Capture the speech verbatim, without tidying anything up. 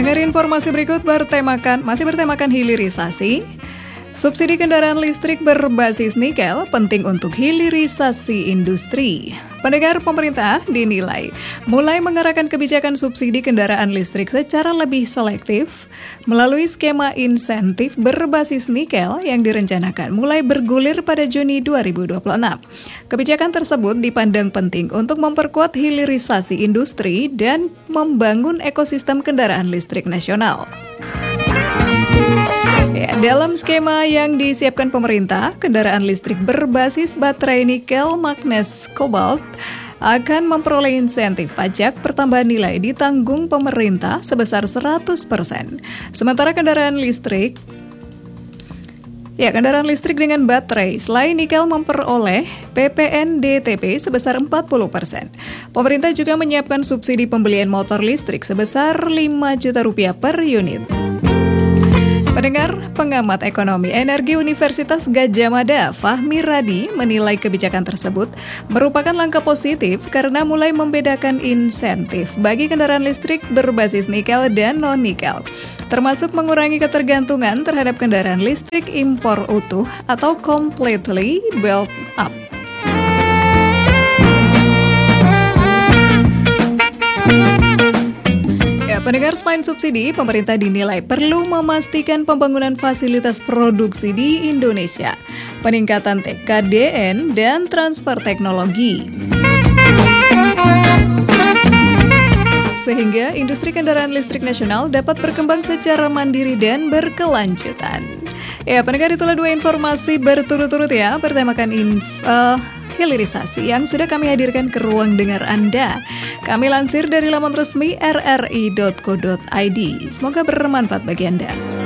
Pendengar, informasi berikut bertemakan masih bertemakan hilirisasi. Subsidi kendaraan listrik berbasis nikel penting untuk hilirisasi industri. Pendengar, pemerintah dinilai mulai mengerahkan kebijakan subsidi kendaraan listrik secara lebih selektif melalui skema insentif berbasis nikel yang direncanakan mulai bergulir pada Juni dua ribu dua puluh enam. Kebijakan tersebut dipandang penting untuk memperkuat hilirisasi industri dan membangun ekosistem kendaraan listrik nasional. Ya, dalam skema yang disiapkan pemerintah, kendaraan listrik berbasis baterai nikel, magnes, kobalt akan memperoleh insentif pajak pertambahan nilai ditanggung pemerintah sebesar seratus persen. Sementara kendaraan listrik Ya, kendaraan listrik dengan baterai selain nikel memperoleh P P N D T P sebesar empat puluh persen. Pemerintah juga menyiapkan subsidi pembelian motor listrik sebesar lima juta rupiah per unit. Pendengar, pengamat ekonomi energi Universitas Gadjah Mada, Fahmi Radi, menilai kebijakan tersebut merupakan langkah positif karena mulai membedakan insentif bagi kendaraan listrik berbasis nikel dan non-nikel, termasuk mengurangi ketergantungan terhadap kendaraan listrik impor utuh atau completely built up. Pendengar, selain subsidi, pemerintah dinilai perlu memastikan pembangunan fasilitas produksi di Indonesia, peningkatan T K D N, dan transfer teknologi, sehingga industri kendaraan listrik nasional dapat berkembang secara mandiri dan berkelanjutan. Ya, pendengar, itulah dua informasi berturut-turut ya, bertemakan info uh, hilirisasi yang sudah kami hadirkan ke ruang dengar Anda. Kami lansir dari laman resmi r r i dot co dot i d. Semoga bermanfaat bagi Anda.